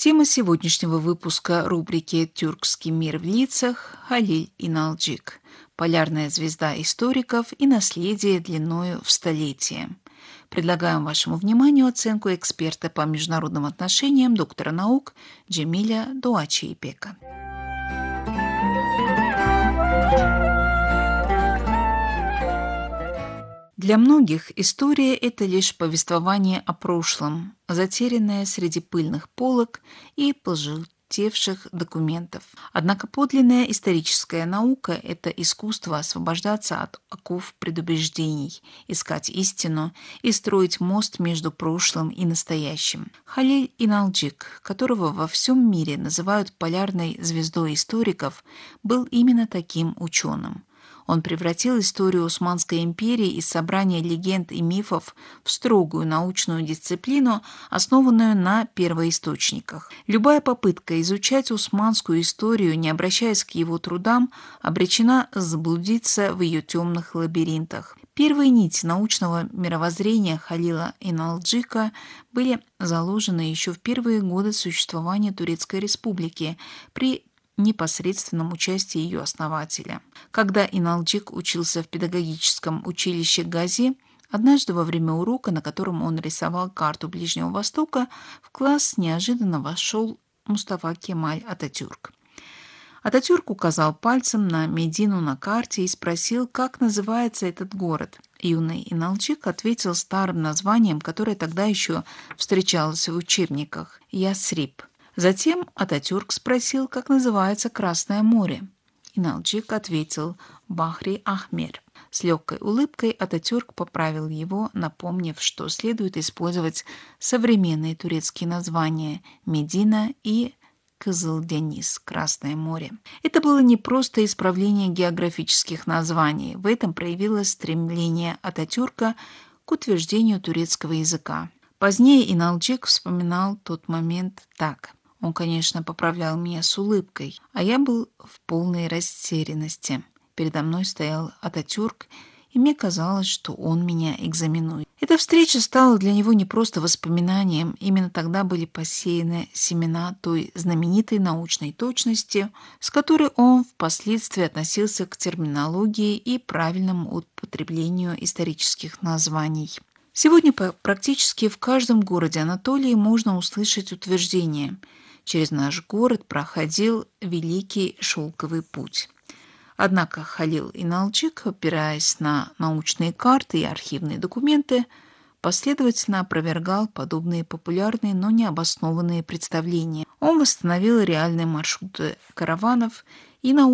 Тема сегодняшнего выпуска рубрики «Тюркский мир в лицах» Халиль Иналджик. Полярная звезда историков и наследие длиною в столетие. Предлагаем вашему вниманию оценку эксперта по международным отношениям, доктора наук Джемиля Дуачи-Ипека. Для многих история– это лишь повествование о прошлом, затерянное среди пыльных полок и пожелтевших документов. Однако подлинная историческая наука– это искусство освобождаться от оков предубеждений, искать истину и строить мост между прошлым и настоящим. Халиль Иналджик, которого во всем мире называют полярной звездой историков, был именно таким ученым. Он превратил историю Османской империи из собрания легенд и мифов в строгую научную дисциплину, основанную на первоисточниках. Любая попытка изучать османскую историю, не обращаясь к его трудам, обречена заблудиться в ее темных лабиринтах. Первые нити научного мировоззрения Халила Иналджика были заложены еще в первые годы существования Турецкой республики при непосредственном участии ее основателя. Когда Иналджик учился в педагогическом училище Гази, однажды во время урока, на котором он рисовал карту Ближнего Востока, в класс неожиданно вошел Мустафа Кемаль Ататюрк. Ататюрк указал пальцем на Медину на карте и спросил, как называется этот город. Юный Иналджик ответил старым названием, которое тогда еще встречалось в учебниках – Ясриб. Затем Ататюрк спросил, как называется Красное море. Иналджик ответил «Бахри-Ахмер». С легкой улыбкой Ататюрк поправил его, напомнив, что следует использовать современные турецкие названия «Медина» и Кызылдениз, Красное море. Это было не просто исправление географических названий. В этом проявилось стремление Ататюрка к утверждению турецкого языка. Позднее Иналджик вспоминал тот момент так. Он, конечно, поправлял меня с улыбкой, а я был в полной растерянности. Передо мной стоял Ататюрк, и мне казалось, что он меня экзаменует. Эта встреча стала для него не просто воспоминанием. Именно тогда были посеяны семена той знаменитой научной точности, с которой он впоследствии относился к терминологии и правильному употреблению исторических названий. Сегодня практически в каждом городе Анатолии можно услышать утверждение: через наш город проходил Великий Шелковый путь. Однако Халил Иналджик, опираясь на научные карты и архивные документы, последовательно опровергал подобные популярные, но необоснованные представления. Он восстановил реальные маршруты караванов и